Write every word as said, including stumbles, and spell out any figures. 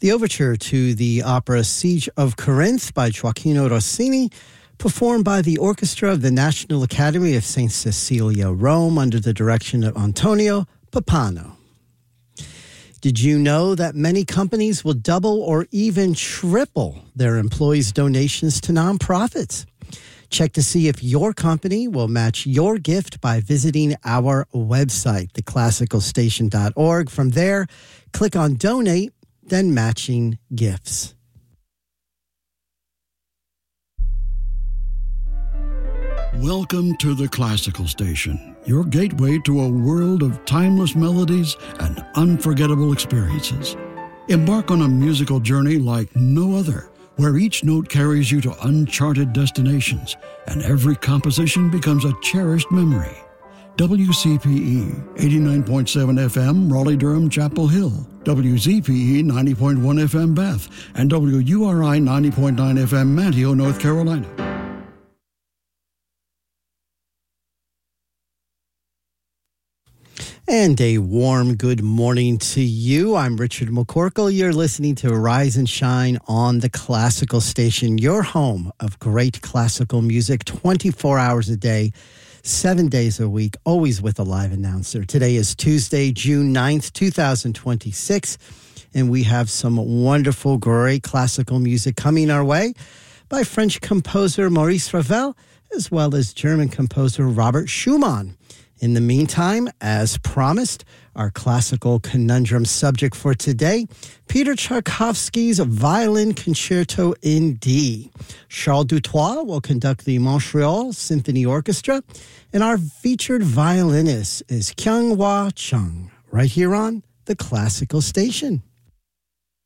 The overture to the opera Siege of Corinth by Gioacchino Rossini, performed by the Orchestra of the National Academy of Saint Cecilia, Rome, under the direction of Antonio Pappano. Did you know that many companies will double or even triple their employees' donations to nonprofits? Check to see if your company will match your gift by visiting our website, the classical station dot org. From there, click on Donate, then Matching Gifts. Welcome to the Classical Station, your gateway to a world of timeless melodies and unforgettable experiences. Embark on a musical journey like no other, where each note carries you to uncharted destinations and every composition becomes a cherished memory. W C P E eighty-nine point seven F M, Raleigh-Durham, Chapel Hill, W Z P E ninety point one F M, Bath, and W U R I ninety point nine F M, Manteo, North Carolina. And a warm good morning to you. I'm Richard McCorkle. You're listening to Rise and Shine on the Classical Station, your home of great classical music, twenty-four hours a day, seven days a week, always with a live announcer. Today is Tuesday, June ninth, twenty twenty-six, and we have some wonderful, great classical music coming our way by French composer Maurice Ravel, as well as German composer Robert Schumann. In the meantime, as promised, our classical conundrum subject for today, Peter Tchaikovsky's Violin Concerto in D. Charles Dutoit will conduct the Montreal Symphony Orchestra, and our featured violinist is Kyung-Hwa Chung, right here on the Classical Station.